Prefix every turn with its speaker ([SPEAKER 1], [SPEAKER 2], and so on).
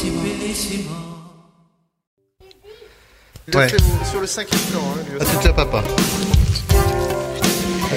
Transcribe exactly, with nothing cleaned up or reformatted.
[SPEAKER 1] Ouais.
[SPEAKER 2] Sur le cinquième plan, hein, lui.
[SPEAKER 1] Ah, c'est déjà papa.